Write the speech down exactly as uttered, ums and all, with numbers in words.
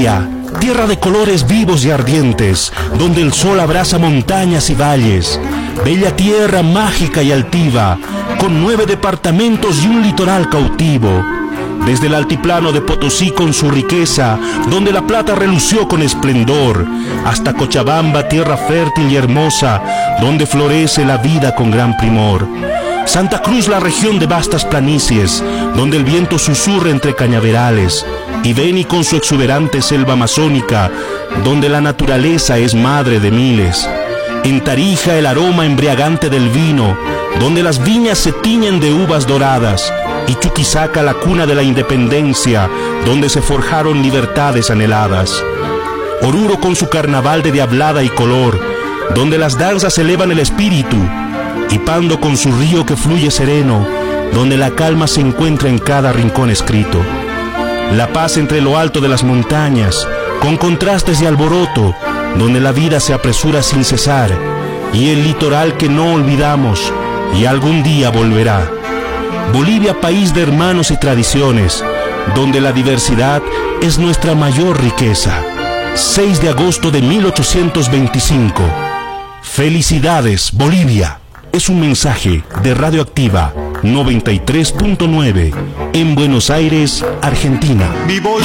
Bolivia, tierra de colores vivos y ardientes, donde el sol abraza montañas y valles. Bella tierra mágica y altiva, con nueve departamentos y un litoral cautivo. Desde el altiplano de Potosí con su riqueza, donde la plata relució con esplendor, hasta Cochabamba, tierra fértil y hermosa, donde florece la vida con gran primor. Santa Cruz, la región de vastas planicies, donde el viento susurra entre cañaverales, y Beni con su exuberante selva amazónica, donde la naturaleza es madre de miles. En Tarija, el aroma embriagante del vino, donde las viñas se tiñen de uvas doradas, y Chuquisaca, la cuna de la independencia, donde se forjaron libertades anheladas. Oruro con su carnaval de diablada y color, donde las danzas elevan el espíritu, y Pando con su río que fluye sereno, donde la calma se encuentra en cada rincón escrito. La paz entre lo alto de las montañas, con contrastes de alboroto, donde la vida se apresura sin cesar, y el litoral que no olvidamos, y algún día volverá. Bolivia, país de hermanos y tradiciones, donde la diversidad es nuestra mayor riqueza. seis de agosto de mil ochocientos veinticinco. Felicidades, Bolivia. Es un mensaje de Radioactiva noventa y tres punto nueve en Buenos Aires, Argentina. Vivo